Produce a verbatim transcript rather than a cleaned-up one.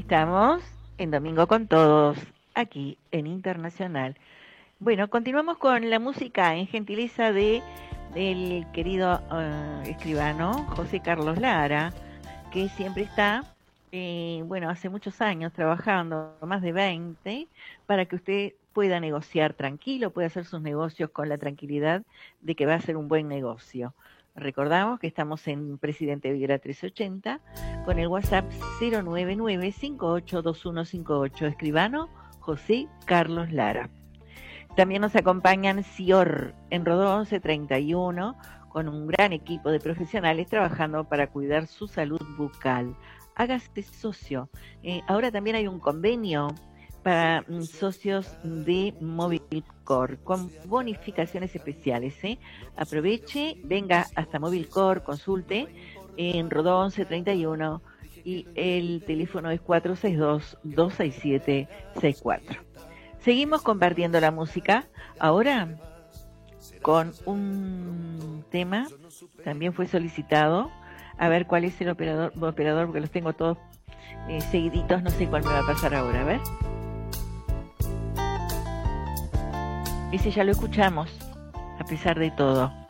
Estamos en Domingo con Todos, aquí en Internacional. Bueno, continuamos con la música en gentileza de del querido uh, escribano José Carlos Lara, que siempre está, eh, bueno, hace muchos años trabajando, más de veinte, para que usted pueda negociar tranquilo, pueda hacer sus negocios con la tranquilidad de que va a ser un buen negocio. Recordamos que estamos en Presidente Viera trescientos ochenta con el WhatsApp cero nueve nueve, cinco ocho dos uno cinco ocho, escribano José Carlos Lara. También nos acompañan Sior en Rodó once treinta y uno con un gran equipo de profesionales trabajando para cuidar su salud bucal. Hágase socio. Eh, ahora también hay un convenio para mm, socios de Movilcor con bonificaciones especiales. ¿eh? Aproveche, venga hasta Movilcor, consulte en Rodó once treinta y uno y el teléfono es cuatro seis dos, dos seis siete, seis cuatro. Seguimos compartiendo la música, ahora con un tema, también fue solicitado, a ver cuál es el operador, operador porque los tengo todos eh, seguiditos, no sé cuál me va a pasar ahora, a ver. Ese ya lo escuchamos, a pesar de todo.